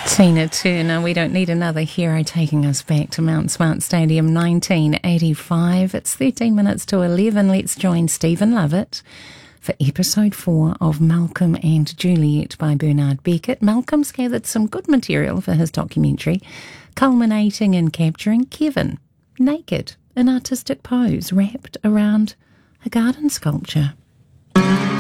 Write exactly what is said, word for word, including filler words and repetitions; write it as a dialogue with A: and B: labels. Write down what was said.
A: Tina Turner, We Don't Need Another Hero, taking us back to Mount Smart Stadium nineteen eighty-five. It's thirteen minutes to eleven. Let's join Stephen Lovett for episode four of Malcolm and Juliet by Bernard Beckett. Malcolm's gathered some good material for his documentary, culminating in capturing Kevin naked in artistic pose, wrapped around a garden sculpture.